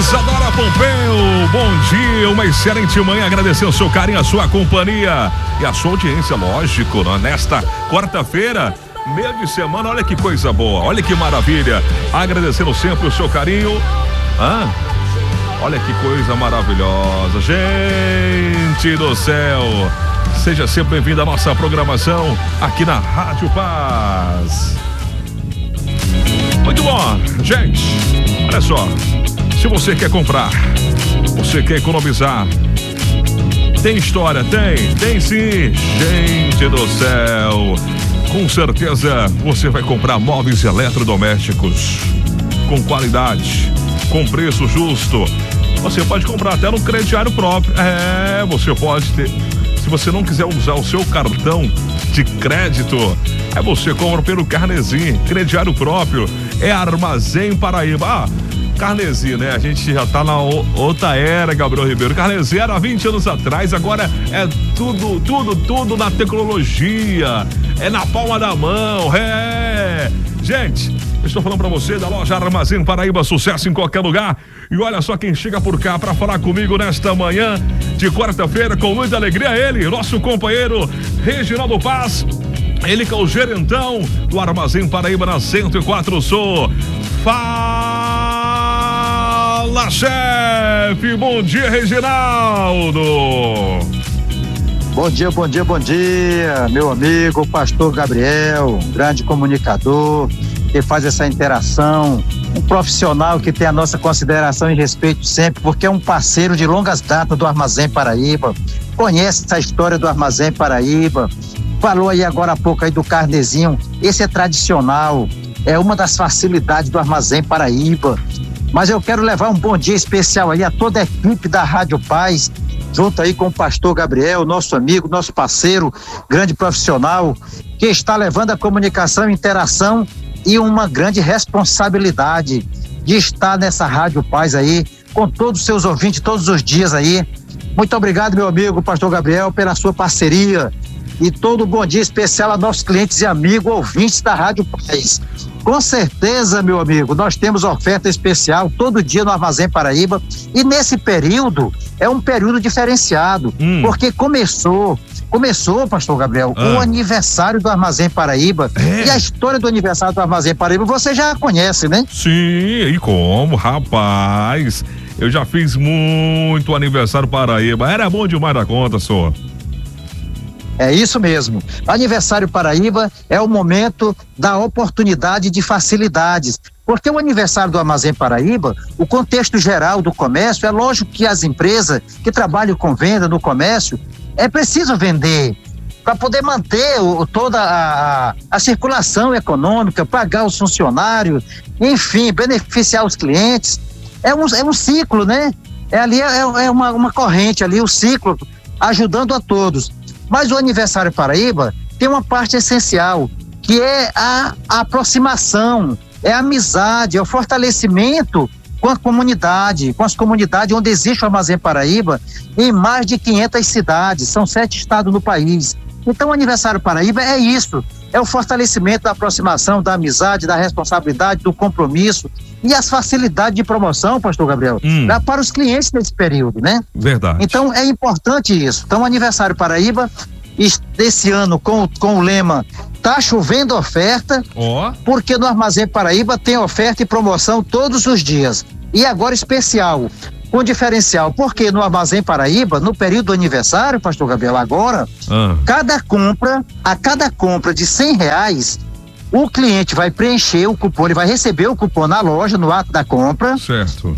Isadora Pompeu, bom dia, uma excelente manhã, agradecer o seu carinho, a sua companhia e a sua audiência, lógico, nesta quarta-feira, meio de semana, olha que coisa boa, olha que maravilha, agradecendo sempre o seu carinho, olha que coisa maravilhosa, gente do céu, seja sempre bem-vindo à nossa programação aqui na Rádio Paz. Muito bom, gente, olha só, se você quer comprar, você quer economizar, tem história, tem sim, gente do céu, com certeza você vai comprar móveis eletrodomésticos com qualidade, com preço justo, você pode comprar até no crediário próprio, você pode ter, se você não quiser usar o seu cartão de crédito, você compra pelo Carnezinho, crediário próprio, é Armazém Paraíba. Carnezinho, né? A gente já tá na outra era, Gabriel Ribeiro. Carnezinho era 20 anos atrás, agora é tudo na tecnologia, é na palma da mão, Gente, eu estou falando pra você da loja Armazém Paraíba, sucesso em qualquer lugar. E olha só quem chega por cá pra falar comigo nesta manhã de quarta-feira, com muita alegria, ele, nosso companheiro Reginaldo Paz, ele que é o gerentão do Armazém Paraíba na 104 Sul. Fala, chefe! Bom dia, Reginaldo! Bom dia, meu amigo pastor Gabriel, grande comunicador, que faz essa interação, um profissional que tem a nossa consideração e respeito sempre, porque é um parceiro de longas datas do Armazém Paraíba, conhece essa história do Armazém Paraíba, falou aí agora há pouco aí do Carnezinho, esse é tradicional, é uma das facilidades do Armazém Paraíba. Mas eu quero levar um bom dia especial aí a toda a equipe da Rádio Paz, junto aí com o pastor Gabriel, nosso amigo, nosso parceiro, grande profissional, que está levando a comunicação e interação e uma grande responsabilidade de estar nessa Rádio Paz aí, com todos os seus ouvintes, todos os dias aí. Muito obrigado, meu amigo, pastor Gabriel, pela sua parceria. E todo bom dia especial a nossos clientes e amigos ouvintes da Rádio Paz. Com certeza, meu amigo, nós temos oferta especial todo dia no Armazém Paraíba e nesse período é um período diferenciado, porque começou, pastor Gabriel, o aniversário do Armazém Paraíba e a história do aniversário do Armazém Paraíba você já conhece, né? Sim, e como, rapaz, eu já fiz muito aniversário Paraíba, era bom demais da conta, só. É isso mesmo. Aniversário Paraíba é o momento da oportunidade de facilidades, porque o aniversário do Armazém Paraíba, o contexto geral do comércio, é lógico que as empresas que trabalham com venda no comércio, é preciso vender para poder manter toda a circulação econômica, pagar os funcionários, enfim, beneficiar os clientes. É um ciclo, né? É uma corrente ali, o ciclo, ajudando a todos. Mas o Aniversário Paraíba tem uma parte essencial, que é a aproximação, é a amizade, é o fortalecimento com a comunidade, com as comunidades onde existe o Armazém Paraíba, em mais de 500 cidades, são 7 estados no país. Então o Aniversário Paraíba é isso, é o fortalecimento da aproximação, da amizade, da responsabilidade, do compromisso e as facilidades de promoção, pastor Gabriel, para os clientes nesse período, né? Verdade. Então é importante isso. Então o Aniversário Paraíba, desse ano com o lema Tá Chovendo Oferta, porque no Armazém Paraíba tem oferta e promoção todos os dias. E agora especial, com diferencial, porque no Armazém Paraíba, no período do aniversário, pastor Gabriel, agora, a cada compra de R$100, o cliente vai preencher o cupom, ele vai receber o cupom na loja, no ato da compra. Certo.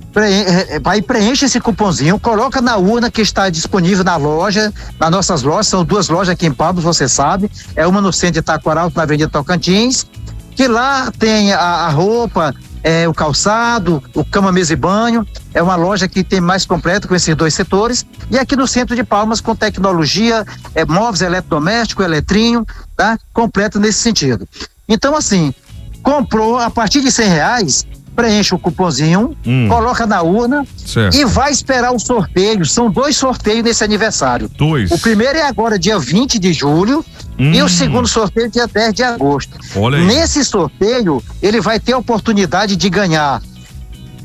Preenche esse cupomzinho, coloca na urna que está disponível na loja, nas nossas lojas, são 2 lojas aqui em Palmas, você sabe, é uma no centro de Itaquaral, na Avenida Tocantins, que lá tem a roupa, o calçado, o cama, mesa e banho, é uma loja que tem mais completa com esses 2 setores, e aqui no centro de Palmas com tecnologia, móveis eletrodomésticos, eletrinho, tá? Completo nesse sentido. Então assim, comprou a partir de R$100, preenche o cupomzinho, coloca na urna, certo, e vai esperar o sorteio. São 2 sorteios nesse aniversário. 2. O primeiro é agora dia 20 de julho e o segundo sorteio dia 10 de agosto. Olha aí. Nesse sorteio, ele vai ter a oportunidade de ganhar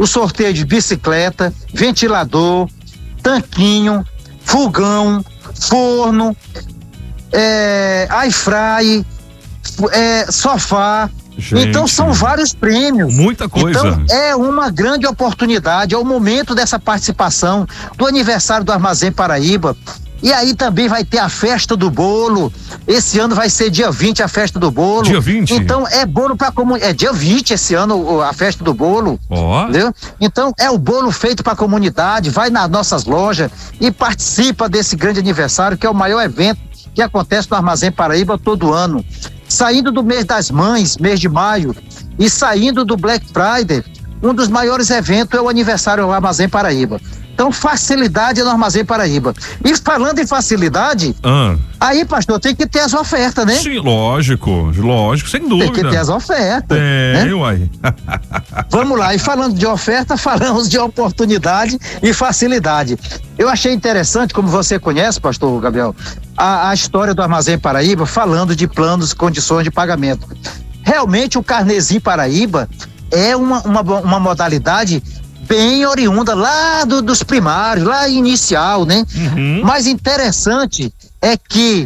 o sorteio de bicicleta, ventilador, tanquinho, fogão, forno, air fry, sofá. Gente, então são vários prêmios. Muita coisa. Então é uma grande oportunidade, é o momento dessa participação do aniversário do Armazém Paraíba. E aí também vai ter a festa do bolo. Esse ano vai ser dia 20 a festa do bolo. Dia 20? Então é bolo pra comunidade. É dia 20 esse ano a festa do bolo. Ó. Entendeu? Então é o bolo feito pra comunidade. Vai nas nossas lojas e participa desse grande aniversário, que é o maior evento que acontece no Armazém Paraíba todo ano. Saindo do mês das mães, mês de maio, e saindo do Black Friday, um dos maiores eventos é o aniversário do Armazém Paraíba. Então, facilidade no Armazém Paraíba. E falando em facilidade, aí, pastor, tem que ter as ofertas, né? Sim, lógico, sem dúvida. Tem que ter as ofertas. Né? Uai. Vamos lá, e falando de oferta, falamos de oportunidade e facilidade. Eu achei interessante, como você conhece, pastor Gabriel, a história do Armazém Paraíba, falando de planos e condições de pagamento. Realmente, o Carnezinho Paraíba é uma modalidade bem oriunda lá dos primários, lá inicial, né? Uhum. Mas interessante é que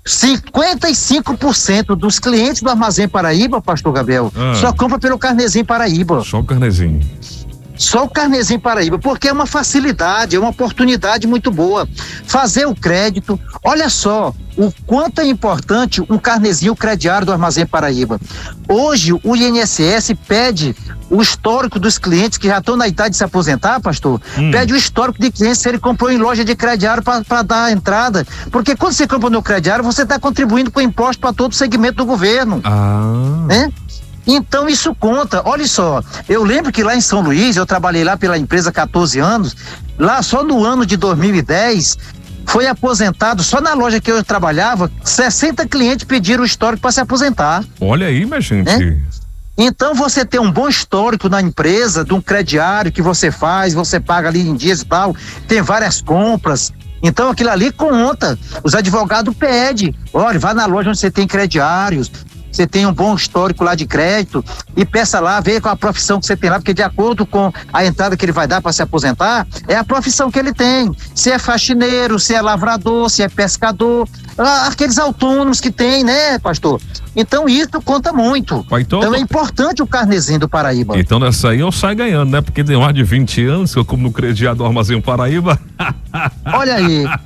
55% dos clientes do Armazém Paraíba, pastor Gabriel, só compra pelo Carnezinho Paraíba. Só o Carnezinho. Só o Carnezinho Paraíba, porque é uma facilidade, é uma oportunidade muito boa. Fazer o crédito, olha só o quanto é importante um carnezinho crediário do Armazém Paraíba. Hoje o INSS pede o histórico dos clientes que já estão na idade de se aposentar, pastor, pede o histórico de clientes se ele comprou em loja de crediário para dar a entrada, porque quando você compra no crediário, você está contribuindo com imposto para todo o segmento do governo. Né? Então isso conta. Olha só, eu lembro que lá em São Luís, eu trabalhei lá pela empresa há 14 anos, lá só no ano de 2010 foi aposentado, só na loja que eu trabalhava, 60 clientes pediram o histórico para se aposentar. Olha aí, minha gente. Né? Então você tem um bom histórico na empresa, de um crediário que você faz, você paga ali em dias e tal, tem várias compras. Então aquilo ali conta. Os advogados pedem, olha, vai na loja onde você tem crediários, você tem um bom histórico lá de crédito e peça lá, veja qual a profissão que você tem lá, porque de acordo com a entrada que ele vai dar para se aposentar, é a profissão que ele tem. Se é faxineiro, se é lavrador, se é pescador, aqueles autônomos que tem, né, pastor? Então isso conta muito. Então é importante o Carnezinho do Paraíba. Então nessa aí eu saio ganhando, né? Porque tem mais de 20 anos que eu como no crediário do Armazém Paraíba. Olha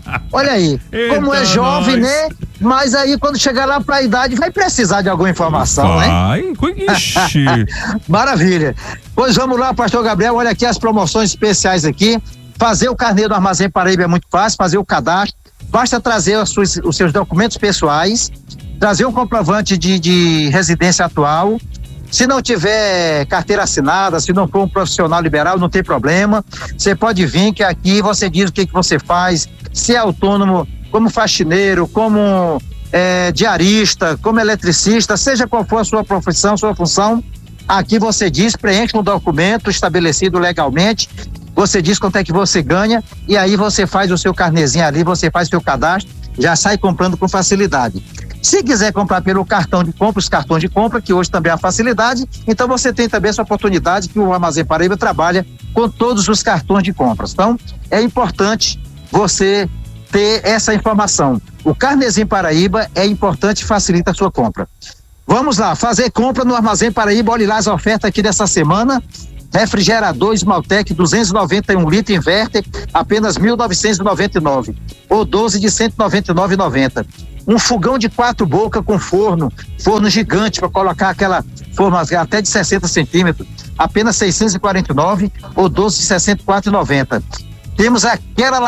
aí. Como é jovem, né? Mas aí quando chegar lá pra idade vai precisar de alguma informação, né? Ixi. Maravilha. Pois vamos lá, pastor Gabriel, olha aqui as promoções especiais aqui. Fazer o carnê do Armazém Paraíba é muito fácil, fazer o cadastro, basta trazer os seus documentos pessoais, trazer um comprovante de residência atual. Se não tiver carteira assinada, se não for um profissional liberal, não tem problema. Você pode vir que aqui você diz o que você faz, se é autônomo, como faxineiro, como diarista, como eletricista, seja qual for a sua profissão, sua função, aqui você diz, preenche um documento estabelecido legalmente, você diz quanto é que você ganha e aí você faz o seu carnezinho ali, você faz o seu cadastro, já sai comprando com facilidade. Se quiser comprar pelo cartão de compra, os cartões de compra, que hoje também é a facilidade, então você tem também essa oportunidade que o Armazém Paraíba trabalha com todos os cartões de compras. Então, é importante você ter essa informação. O Carnezinho Paraíba é importante e facilita a sua compra. Vamos lá, fazer compra no Armazém Paraíba, olhe lá as ofertas aqui dessa semana. Refrigerador Esmaltec 291 litros inverter, apenas 1.999, ou 12 de 199,90. Um fogão de 4 bocas com forno gigante para colocar aquela forma até de 60 centímetros, apenas 649, ou 12 de 64,90. Temos aquela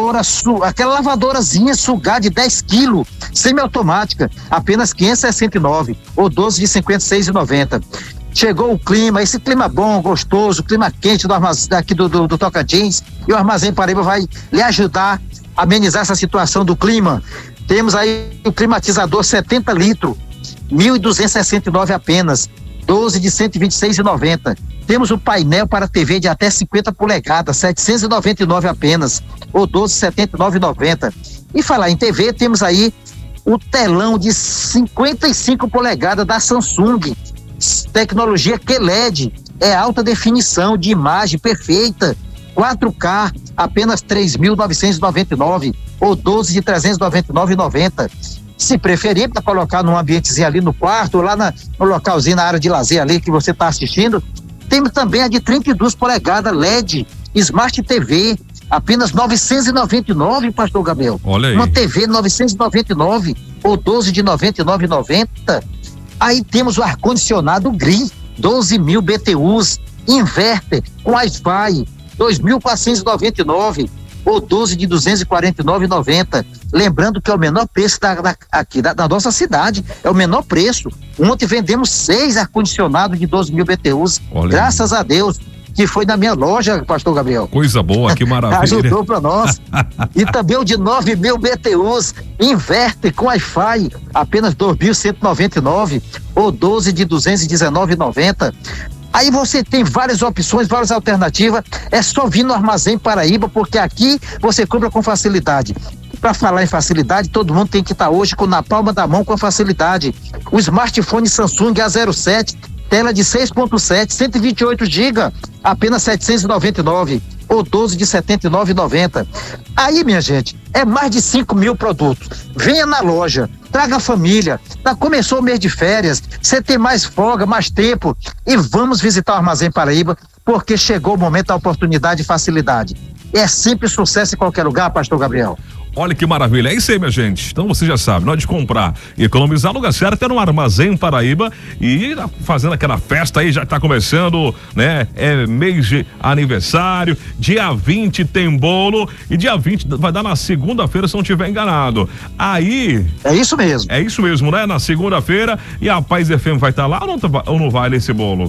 lavadorazinha sugar de 10 quilos, semiautomática, apenas 569, ou 12 de 56,90. Chegou o clima, esse clima bom, gostoso, clima quente daqui do Tocantins, e o Armazém Paraíba vai lhe ajudar a amenizar essa situação do clima. Temos aí o climatizador 70 litros, 1.269 apenas, 12 de 126,90. Temos o painel para TV de até 50 polegadas, 799 apenas, ou 12 de 79,90. E falar em TV, temos aí o telão de 55 polegadas da Samsung, tecnologia QLED, é alta definição, de imagem perfeita, 4K, apenas 3.999 ou 12 de 399,90. Se preferir, para colocar num ambientezinho ali no quarto, ou lá no localzinho, na área de lazer ali que você está assistindo. Temos também a de 32 polegadas LED, Smart TV, apenas 999, pastor Gabriel. Olha aí. Uma TV 999 ou 12 de 99,90. Aí temos o ar-condicionado Green, 12.000 BTUs, inverter com Wi-Fi, 2.499 ou 12 de 249,90. Lembrando que é o menor preço aqui da nossa cidade, é o menor preço. Ontem vendemos 6 ar-condicionados de 12.000 BTUs, olha, graças a Deus, que foi na minha loja, pastor Gabriel. Coisa boa, que maravilha. Ajudou para nós. E também o de 9.000 BTUs, inverter com Wi-Fi, apenas 2.199 ou 12 de 219,90. Aí você tem várias opções, várias alternativas. É só vir no Armazém Paraíba, porque aqui você compra com facilidade. Para falar em facilidade, todo mundo tem que estar hoje na palma da mão com a facilidade. O smartphone Samsung A07, tela de 6.7, 128 GB, apenas 799 ou 12 de 79,90. Aí, minha gente, é mais de 5.000 produtos. Venha na loja, traga a família. Começou o mês de férias, você tem mais folga, mais tempo, e vamos visitar o Armazém Paraíba, porque chegou o momento da oportunidade e facilidade. É sempre sucesso em qualquer lugar, pastor Gabriel. Olha que maravilha, é isso aí, minha gente. Então você já sabe, na hora de comprar e economizar, lugar certo é no Armazém Paraíba, e fazendo aquela festa aí, já tá começando, né? É mês de aniversário, dia 20 tem bolo, e dia 20 vai dar na segunda-feira, se não tiver enganado. Aí... É isso mesmo. É isso mesmo, né? Na segunda-feira, e a Paz FM vai estar lá ou não vai nesse bolo?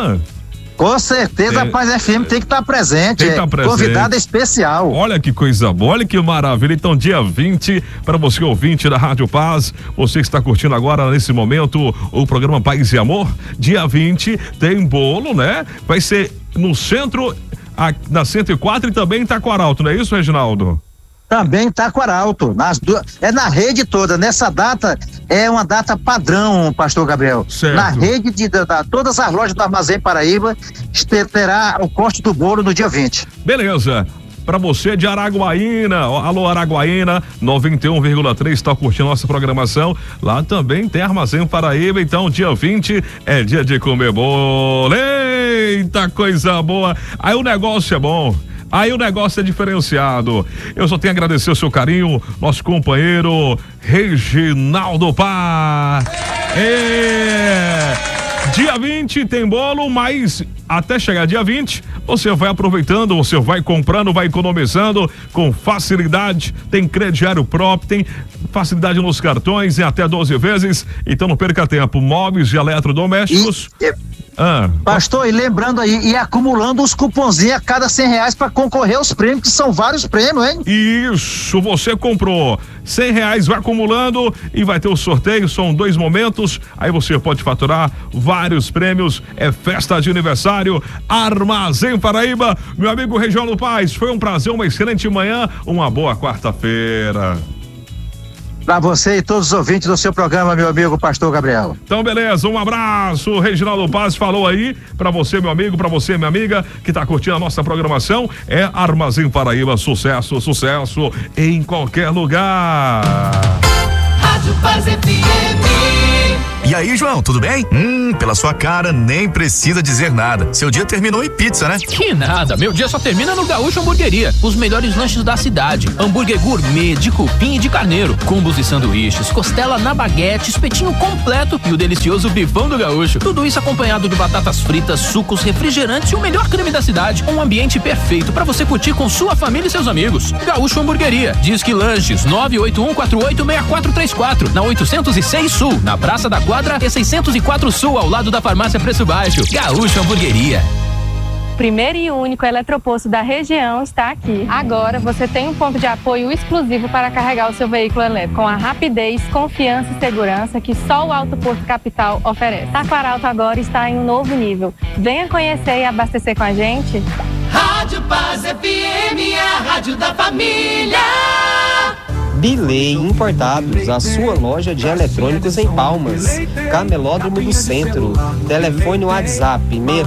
Com certeza, a Paz FM tem que estar presente. Tem que estar presente. Convidada especial. Olha que coisa boa, olha que maravilha. Então, dia 20, para você ouvinte da Rádio Paz, você que está curtindo agora, nesse momento, o programa Paz e Amor, dia 20 tem bolo, né? Vai ser no centro, na 104 e também em Taquaralto, não é isso, Reginaldo? Também em Taquaralto, é na rede toda. Nessa data é uma data padrão, pastor Gabriel. Certo. Na rede de todas as lojas do Armazém Paraíba terá o corte do bolo no dia 20. Beleza. Para você de Araguaína, alô Araguaína, 91,3, está curtindo nossa programação. Lá também tem Armazém Paraíba, então dia 20 é dia de comer bolo. Eita, coisa boa. Aí o negócio é bom. Aí o negócio é diferenciado. Eu só tenho a agradecer o seu carinho, nosso companheiro Reginaldo Paz. Dia 20 tem bolo, mas até chegar dia 20, você vai aproveitando, você vai comprando, vai economizando com facilidade. Tem crediário próprio, tem facilidade nos cartões em até 12 vezes. Então não perca tempo. Móveis e eletrodomésticos. Pastor, e lembrando aí, e acumulando os cupomzinhos a cada R$100 para concorrer aos prêmios, que são vários prêmios, hein? Isso, você comprou R$100, vai acumulando e vai ter o sorteio, são 2 momentos, aí você pode faturar vários prêmios. É festa de aniversário, Armazém Paraíba. Meu amigo Reginaldo Paz, foi um prazer, uma excelente manhã, uma boa quarta-feira. Para você e todos os ouvintes do seu programa, meu amigo pastor Gabriel. Então, beleza, um abraço. O Reginaldo Paz falou aí para você, meu amigo, para você, minha amiga, que tá curtindo a nossa programação. É Armazém Paraíba, sucesso, sucesso em qualquer lugar. Rádio Paz FM. E aí, João, tudo bem? Pela sua cara, nem precisa dizer nada. Seu dia terminou em pizza, né? Que nada, meu dia só termina no Gaúcho Hamburgueria. Os melhores lanches da cidade. Hambúrguer gourmet, de cupim e de carneiro. Combos e sanduíches, costela na baguete, espetinho completo e o delicioso bifão do Gaúcho. Tudo isso acompanhado de batatas fritas, sucos, refrigerantes e o melhor creme da cidade. Um ambiente perfeito para você curtir com sua família e seus amigos. Gaúcho Hamburgueria. Disque Lanches 981486434, na 806 Sul, na Praça da Quadra e 604 Sul, ao lado da Farmácia Preço Baixo. Gaúcho Hamburgueria. Primeiro e único eletroposto da região está aqui. Agora você tem um ponto de apoio exclusivo para carregar o seu veículo elétrico, com a rapidez, confiança e segurança que só o Alto Posto Capital oferece. Taquaralto agora está em um novo nível. Venha conhecer e abastecer com a gente. Rádio Paz FM, a rádio da família. Bilei Importados, a sua loja de eletrônicos em Palmas, Camelódromo do Centro. Telefone WhatsApp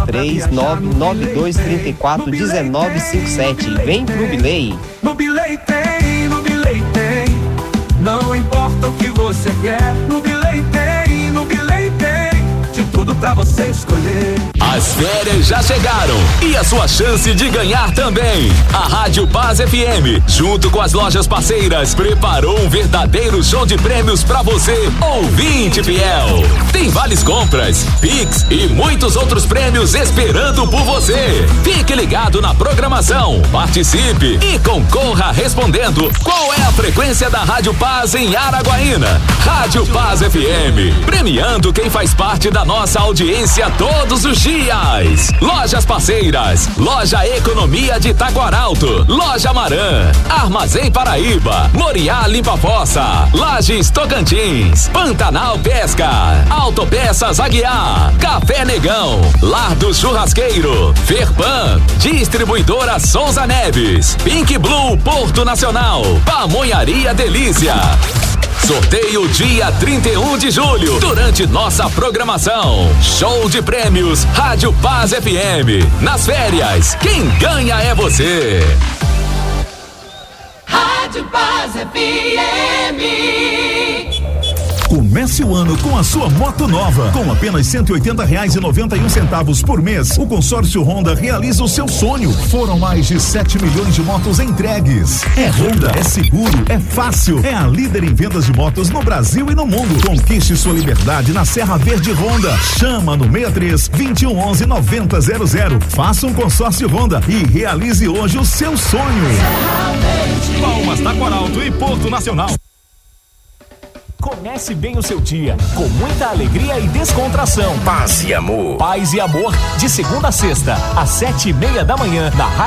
63992341957. Vem pro Bilei. No Bilei tem, no Bilei tem. Não importa o que você quer, no Bilei tem, no Bilei tem. De tudo pra você escolher. As férias já chegaram e a sua chance de ganhar também. A Rádio Paz FM, junto com as lojas parceiras, preparou um verdadeiro show de prêmios pra você, ouvinte fiel. Tem vales compras, Pix e muitos outros prêmios esperando por você. Fique ligado na programação, participe e concorra respondendo qual é a frequência da Rádio Paz em Araguaína. Rádio Paz FM, premiando quem faz parte da nossa audiência todos os dias. Lojas parceiras, Loja Economia de Taquaralto, Loja Maran, Armazém Paraíba, Moriá Limpa Fossa, Lages Tocantins, Pantanal Pesca, Autopeças Aguiar, Café Negão, Lar do Churrasqueiro, Ferpan, Distribuidora Souza Neves, Pink Blue Porto Nacional, Pamonharia Delícia. Sorteio dia 31 de julho, durante nossa programação. Show de prêmios Rádio Paz FM. Nas férias, quem ganha é você. Rádio Paz FM. Comece o ano com a sua moto nova. Com apenas R$180,91 por mês, o consórcio Honda realiza o seu sonho. Foram mais de 7 milhões de motos entregues. É Honda, é seguro, é fácil. É a líder em vendas de motos no Brasil e no mundo. Conquiste sua liberdade na Serra Verde Honda. Chama no 63-2111-9000. Faça um consórcio Honda e realize hoje o seu sonho. Palmas, Taquaralto e Porto Nacional. Comece bem o seu dia, com muita alegria e descontração. Paz e amor. Paz e amor, de segunda a sexta, às 7:30 da manhã, na Rádio